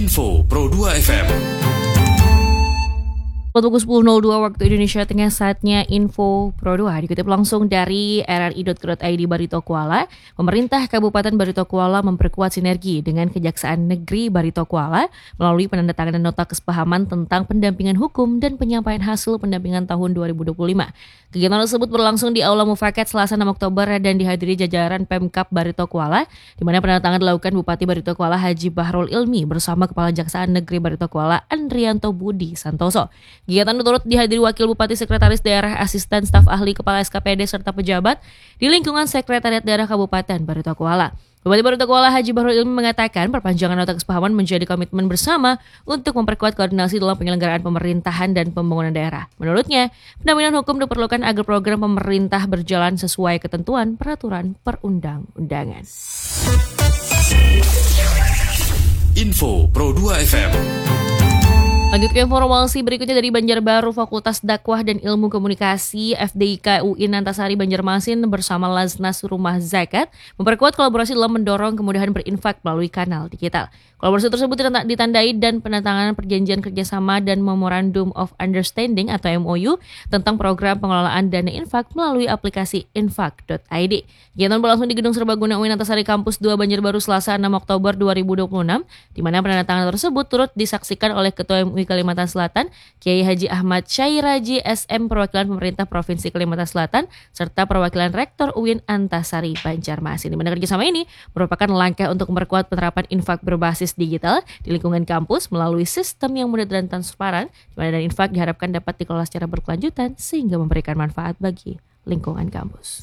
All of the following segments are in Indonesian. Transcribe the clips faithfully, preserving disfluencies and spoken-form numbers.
Info Pro dua F M. Pukul sepuluh nol dua waktu Indonesia Tengah, saatnya Info Pro dua dikutip langsung dari r r i dot co dot i d Barito Kuala. Pemerintah Kabupaten Barito Kuala memperkuat sinergi dengan Kejaksaan Negeri Barito Kuala melalui penandatanganan nota kesepahaman tentang pendampingan hukum dan penyampaian hasil pendampingan tahun dua ribu dua puluh lima. Kegiatan tersebut berlangsung di Aula Mufakat Selasa enam Oktober dan dihadiri jajaran Pemkab Barito Kuala, di mana penandatanganan dilakukan Bupati Barito Kuala Haji Bahrul Ilmi bersama Kepala Kejaksaan Negeri Barito Kuala Andrianto Budi Santoso. Kegiatan turut dihadiri Wakil Bupati, Sekretaris Daerah, Asisten Staf Ahli, Kepala S K P D, serta pejabat di lingkungan Sekretariat Daerah Kabupaten Barito Kuala. Bupati Barito Kuala Haji Bahrul Ilmi mengatakan perpanjangan nota kesepahaman menjadi komitmen bersama untuk memperkuat koordinasi dalam penyelenggaraan pemerintahan dan pembangunan daerah. Menurutnya, pendampingan hukum diperlukan agar program pemerintah berjalan sesuai ketentuan peraturan perundang-undangan. Info Pro dua F M. Lanjut ke informasi berikutnya dari Banjarbaru. Fakultas Dakwah dan Ilmu Komunikasi F D I K U I N Antasari Banjarmasin bersama Laznas Rumah Zakat memperkuat kolaborasi dalam mendorong kemudahan berinfak melalui kanal digital. Kolaborasi tersebut ditandai dan penandatanganan perjanjian kerjasama dan Memorandum of Understanding atau M O U tentang program pengelolaan dana infak melalui aplikasi infak dot i d. Kegiatan berlangsung di Gedung Serbaguna U I N Antasari Kampus dua Banjarbaru Selasa enam Oktober dua ribu dua puluh enam, di mana penandatanganan tersebut turut disaksikan oleh Ketua M U I Kalimantan Selatan, Kiai Haji Ahmad Syairaji S M, perwakilan pemerintah Provinsi Kalimantan Selatan, serta perwakilan Rektor U I N Antasari Banjarmasin. Di mana kerjasama ini merupakan langkah untuk memperkuat penerapan infak berbasis digital di lingkungan kampus melalui sistem yang mudah dan transparan, di mana dana infak diharapkan dapat dikelola secara berkelanjutan sehingga memberikan manfaat bagi lingkungan kampus.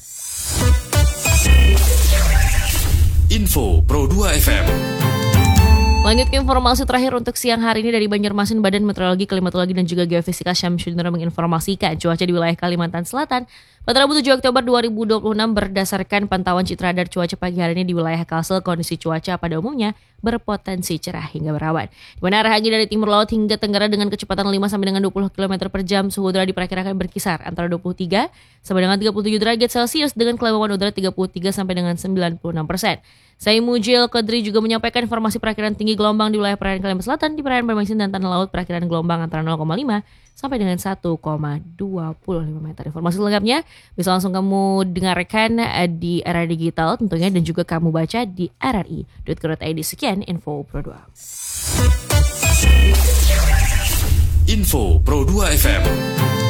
Info Pro dua F M. Lanjut ke informasi terakhir untuk siang hari ini dari Banjarmasin. Badan Meteorologi, Klimatologi, dan juga Geofisika Syamsuddin menginformasikan cuaca di wilayah Kalimantan Selatan pada Rabu tujuh Oktober dua ribu dua puluh enam berdasarkan pantauan Citra Radar cuaca pagi hari ini di wilayah Kalsel, kondisi cuaca pada umumnya berpotensi cerah hingga berawan. Di mana arah angin dari timur laut hingga tenggara dengan kecepatan lima sampai dengan dua puluh kilometer per jam, suhu udara diperkirakan berkisar antara dua puluh tiga sampai dengan tiga puluh tujuh derajat Celcius dengan kelembaban udara tiga puluh tiga sampai dengan sembilan puluh enam persen. Saya Mujil Qadri juga menyampaikan informasi perakiraan tinggi gelombang di wilayah perairan Kalimantan Selatan, di perairan Banjarmasin dan tanah laut perakiraan gelombang antara nol koma lima sampai dengan satu koma dua lima meter. Informasi lengkapnya bisa langsung kamu dengarkan di R R I Digital tentunya, dan juga kamu baca di r r i dot co dot i d. Sekian Info Pro dua. Info Pro dua F M.